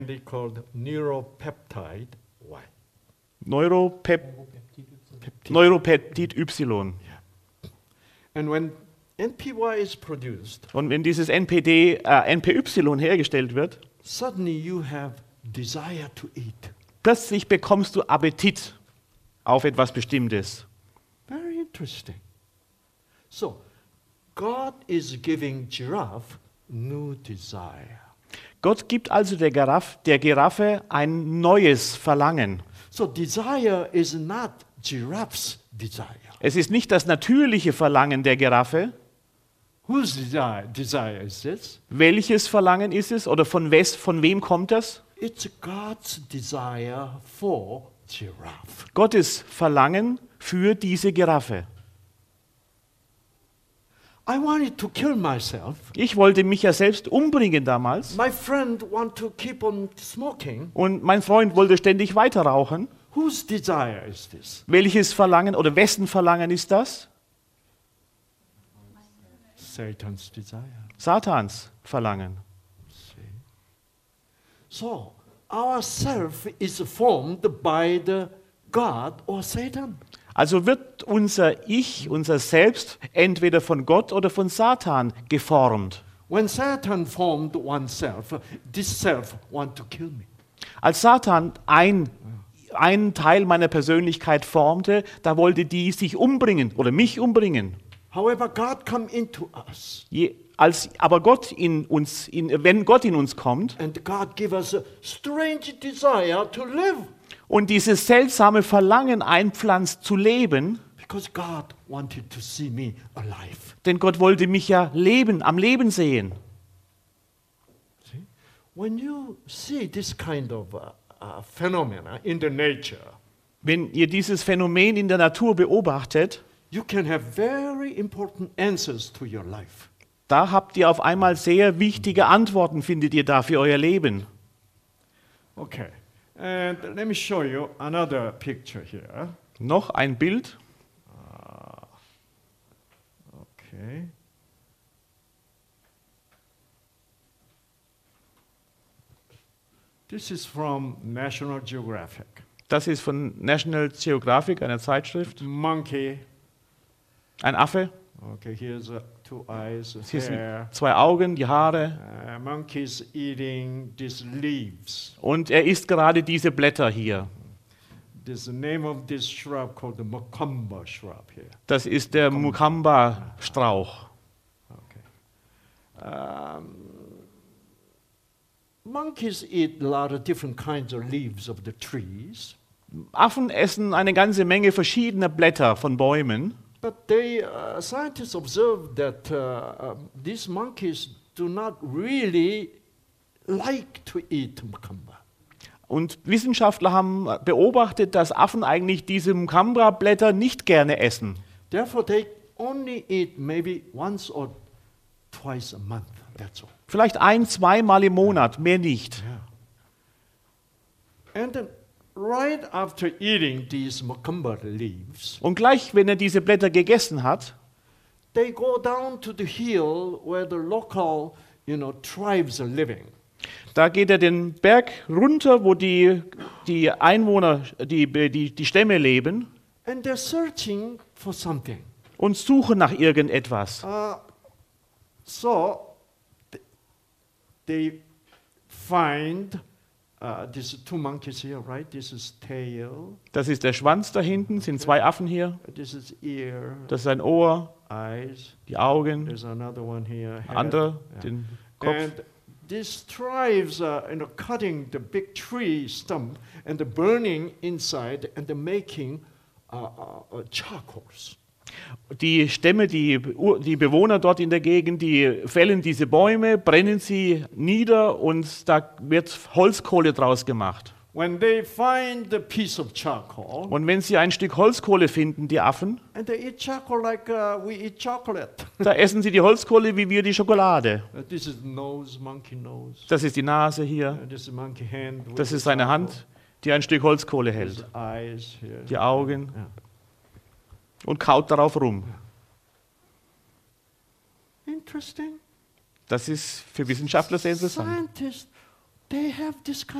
called neuropeptide Y. Neuropeptid Y. And when NPY is produced, Und wenn dieses NPY hergestellt wird, suddenly you have desire to eat. plötzlich bekommst du Appetit auf etwas Bestimmtes. Very interesting. So, God is giving giraffe new desire. Gott gibt also der Giraffe ein neues Verlangen. So desire is not giraffe's desire. Es ist nicht das natürliche Verlangen der Giraffe. Whose desire is this? Welches Verlangen ist es oder von wem kommt das? It's God's desire for giraffe. Gottes Verlangen für diese Giraffe. I wanted to kill myself. Ich wollte mich ja selbst umbringen damals. My friend want to keep on smoking. Und mein Freund wollte ständig weiter rauchen. Whose desire is this? Welches Verlangen oder wessen Verlangen ist das? Satan's desire. Satans Verlangen. See? So, our self is formed by the God or Satan. Also wird unser Ich, unser Selbst entweder von Gott oder von Satan geformt. When Satan formed oneself, this self want to kill me. Als Satan einen Teil meiner Persönlichkeit formte, da wollte die sich umbringen oder mich umbringen. However, God come into us. Aber wenn Gott in uns kommt And God give us a strange desire to live. und dieses seltsame Verlangen einpflanzt zu leben, Because God wanted to see me alive. denn Gott wollte mich ja am Leben sehen. See? When you see this kind of phenomena in the nature, Wenn ihr dieses Phänomen in der Natur beobachtet, you can have very important answers to your life. da habt ihr auf einmal sehr wichtige Antworten, findet ihr da für euer Leben. Okay, and let me show you another picture here. Noch ein Bild. Okay. This is from National Geographic. Das ist von National Geographic, einer Zeitschrift. Monkey. Ein Affe. Okay, here's two eyes, Hier sind hair. 2 Augen, die Haare. Monkey's eating these leaves. Und er isst gerade diese Blätter hier. This is the name of this shrub called the Macumba shrub here. Das ist der Mukamba-Strauch. Okay. Monkeys eat a lot of different kinds of leaves of the trees, Affen essen eine ganze Menge verschiedener Blätter von Bäumen. but scientists observed that these monkeys do not really like to eat Macumba. Und Wissenschaftler haben beobachtet, dass Affen eigentlich diese Mukamba-Blätter nicht gerne essen. Therefore, they only eat maybe once or twice a month. That's all. Vielleicht 1-2 Mal im Monat, mehr nicht. And then right after eating these Macumba leaves, Und gleich, wenn er diese Blätter gegessen hat, they go down to the hill where the local, tribes are living. da geht er den Berg runter, wo die Einwohner, die Stämme leben And they're searching for something. und suchen nach irgendetwas. So they find these two monkeys here, right? This is tail, Das ist der Schwanz da hinten, sind 2 Affen hier. this is ear, Das ist ein Ohr, eyes. die Augen, There's another one here. head. andere, Yeah. den Kopf. And these tribes are cutting the big tree stump and they're burning inside and they're making charcoals. Die Stämme, die Bewohner dort in der Gegend, die fällen diese Bäume, brennen sie nieder und da wird Holzkohle draus gemacht. When they find the piece of charcoal, Und wenn sie ein Stück Holzkohle finden, die Affen, and they eat charcoal like we eat chocolate. da essen sie die Holzkohle wie wir die Schokolade. This is nose, monkey nose. Das ist die Nase hier, This is monkey hand. with das the ist seine charcoal. Hand, die ein Stück Holzkohle This hält. is eyes here. Die Augen Yeah. und kaut darauf rum. Interesting. Das ist für Wissenschaftler sehr interessant. Scientists They have this kind